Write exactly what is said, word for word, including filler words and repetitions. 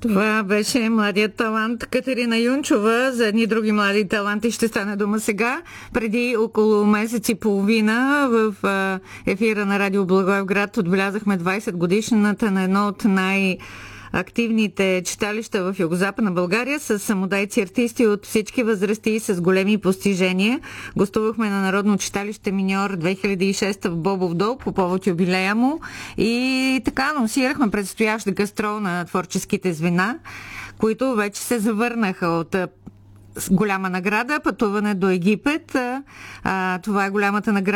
Това беше младият талант Катерина Юнчова. За едни други млади таланти ще стане дума сега. Преди около месец и половина в ефира на Радио Благоевград отбелязахме двайсет годишната на едно от най- активните читалища в Югозападна България с самодейци артисти от всички възрасти и с големи постижения. Гостувахме на Народно читалище Миньор две хиляди и шеста в Бобов дол по повод юбилея му и така анонсирахме предстоящ гастрол на творческите звена, които вече се завърнаха от голяма награда, пътуване до Египет. А, това е голямата награда